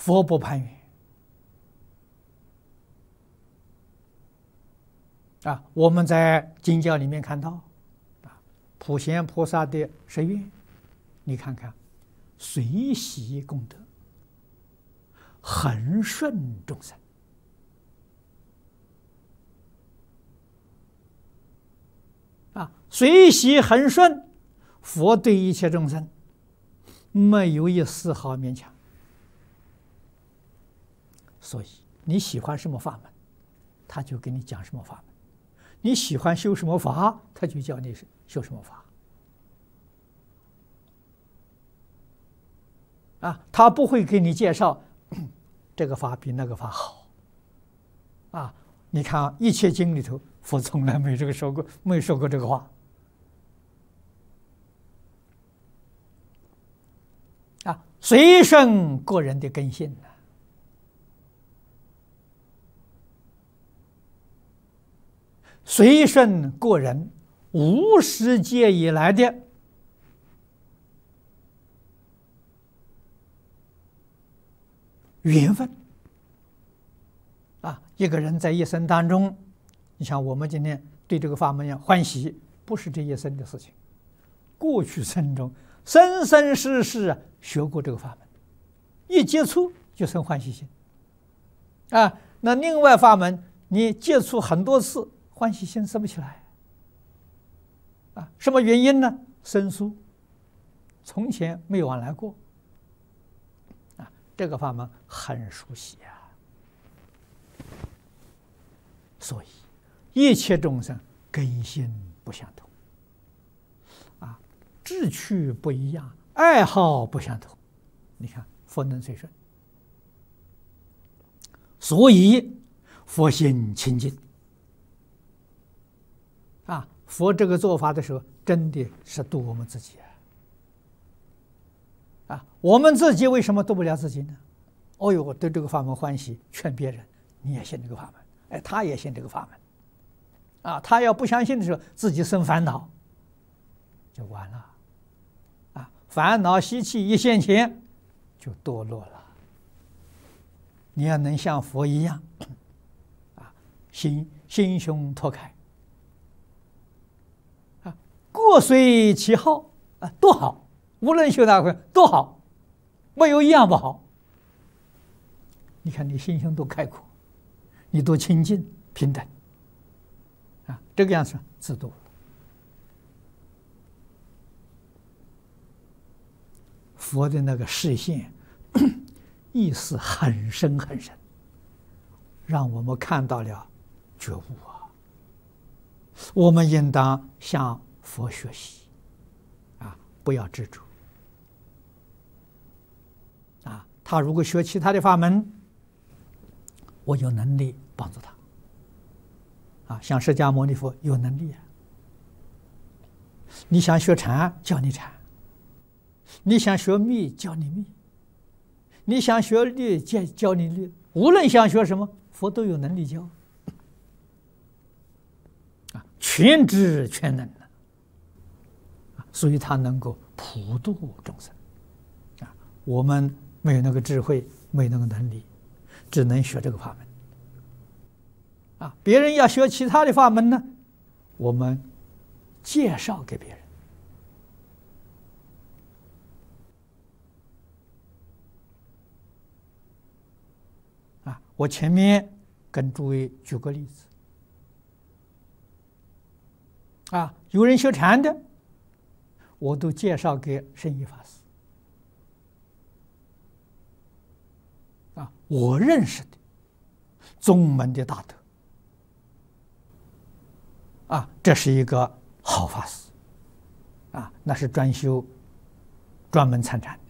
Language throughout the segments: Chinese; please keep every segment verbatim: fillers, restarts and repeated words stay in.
佛不攀缘啊！我们在经教里面看到啊，普贤菩萨的十愿，你看看，随喜功德，恒顺众生啊，随喜恒顺，佛对一切众生没有一丝毫勉强。所以你喜欢什么法门，他就给你讲什么法门；你喜欢修什么法，他就教你修什么法。啊，他不会给你介绍这个法比那个法好。啊，你看《一切经》里头，佛从来没这个说过，没说过这个话。啊，随顺个人的根性呢。随顺个人无始劫以来的缘分啊！一个人在一生当中，你像我们今天对这个法门要欢喜，不是这一生的事情，过去生中生生世世学过这个法门，一接触就生欢喜心啊。那另外法门，你接触很多次，欢喜心生不起来啊？什么原因呢？生疏，从前没有往来过啊。这个法门很熟悉啊，所以一切众生根性不相同啊，志趣不一样，爱好不相同。你看佛能随顺，所以佛心清净。啊，佛这个做法的时候，真的是度我们自己啊！啊，我们自己为什么度不了自己呢？哦呦，对这个法门欢喜，劝别人你也信这个法门，哎，他也信这个法门，啊，他要不相信的时候，自己生烦恼，就完了，啊，烦恼习气一现前，就堕落了。你要能像佛一样，啊，心心胸拓开。各随其好啊，多好！无论修哪个多好，没有一样不好。你看你心胸多开阔，你多清净平等啊，这个样子自度。佛的那个示现，意思很深很深，让我们看到了觉悟啊。我们应当向佛学习啊，不要执着啊。他如果学其他的法门，我有能力帮助他啊。像释迦牟尼佛有能力啊。你想学禅，教你禅；你想学密，教你密；你想学律，教教你律。无论想学什么，佛都有能力教啊，全知全能。所以他能够普度众生啊！我们没有那个智慧，没有那个能力，只能学这个法门啊。别人要学其他的法门呢，我们介绍给别人啊。我前面跟诸位举个例子啊，有人学禅的，我都介绍给圣依法师啊，我认识的宗门的大德啊，这是一个好法师啊，那是专修专门参禅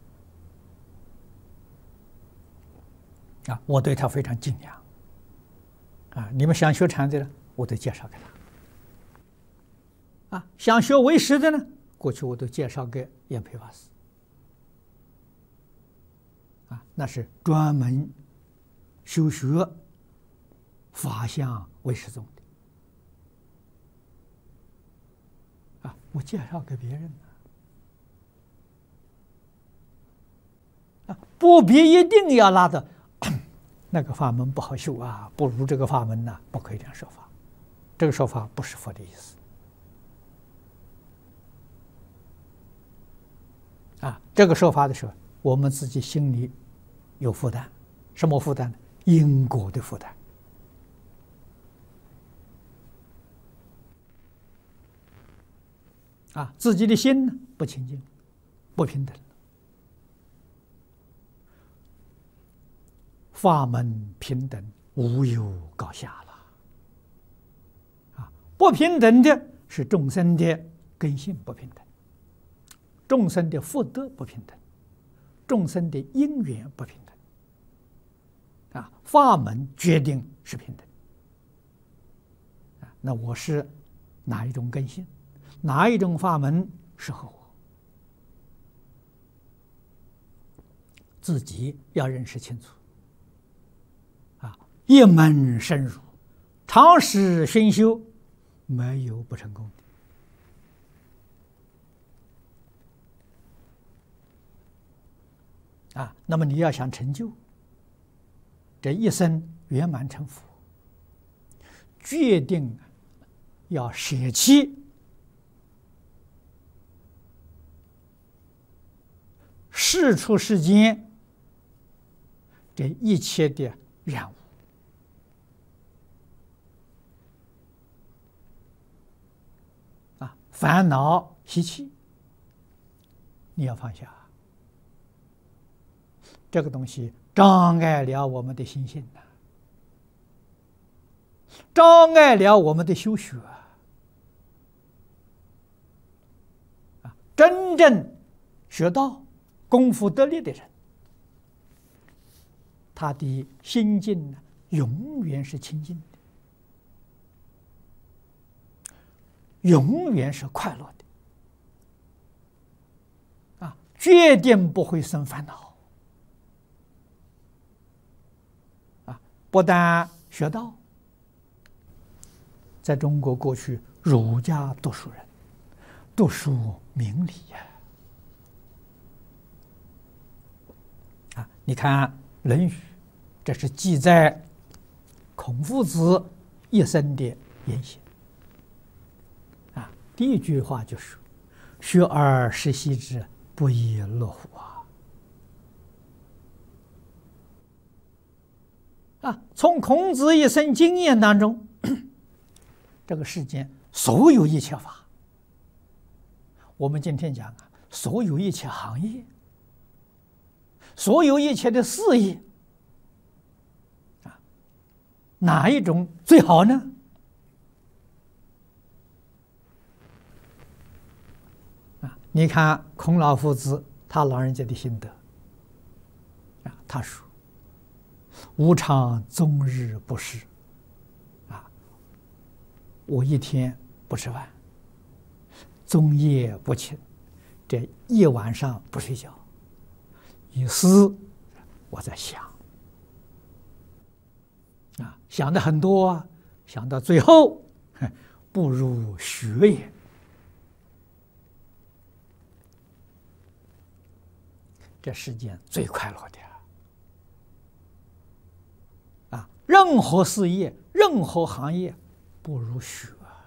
的啊，我对他非常敬仰啊。你们想学禅的呢，我都介绍给他啊；想学唯识的呢，过去我都介绍给延培法师啊，那是专门修学法相唯识宗的啊，我介绍给别人啊。 不必一定要拉的那个法门不好修啊，不如这个法门呢、啊，不可以这样说法。这个说法不是佛的意思啊。这个说法的时候，我们自己心里有负担，什么负担呢？因果的负担啊，自己的心呢不清净，不平等。法门平等，无有高下了。啊，不平等的是众生的根性不平等，众生的福德不平等，众生的因缘不平等。啊，法门决定是平等。啊，那我是哪一种根性，哪一种法门适合我，自己要认识清楚。一门深入，长时熏修，没有不成功的啊。那么你要想成就这一生圆满成佛，决定要舍弃世出世间这一切的染污。烦恼习气，你要放下，这个东西障碍了我们的心性呐，障碍了我们的修学啊！真正学道、功夫得力的人，他的心境呢，永远是清净的。永远是快乐的啊，决定不会生烦恼啊！不但学道，在中国过去儒家读书人读书明理呀啊！你看《论语》，这是记载孔夫子一生的言行。第一句话就是“学而时习之，不亦乐乎”啊！啊，从孔子一生经验当中，这个世间所有一切法，我们今天讲啊，所有一切行业，所有一切的事业，啊，哪一种最好呢？你看孔老夫子他老人家的心得啊，他说：“吾尝终日不食，啊，我一天不吃饭，终夜不寝，这一晚上不睡觉，于思我在想啊，想的很多啊，想到最后，不如学也。”这世间最快乐的啊！任何事业、任何行业，不如学。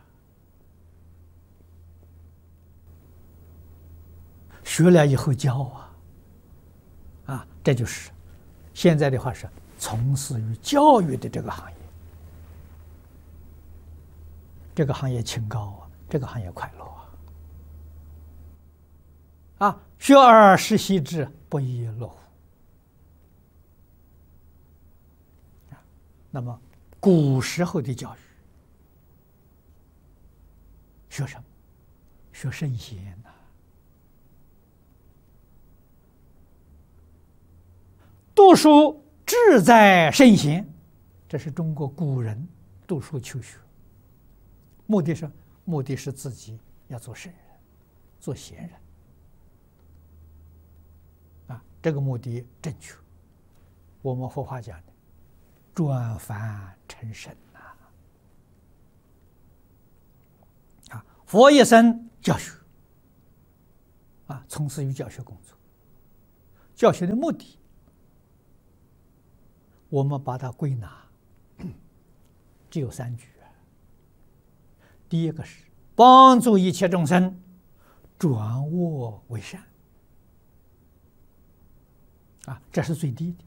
学了以后教啊，啊，这就是现在的话是从事于教育的这个行业。这个行业清高啊，这个行业快乐啊！啊，学而时习之，不亦乐乎。那么，古时候的教育，学什么？学圣贤呐、啊。读书志在圣贤，这是中国古人读书求学，目的是目的是自己要做圣人，做贤人。啊，这个目的正确。我们佛法讲的转凡成圣呐。啊，佛一生教学，啊，从事于教学工作。教学的目的我们把它归纳，只有三句。第一个是帮助一切众生转恶为善，啊，这是最低的。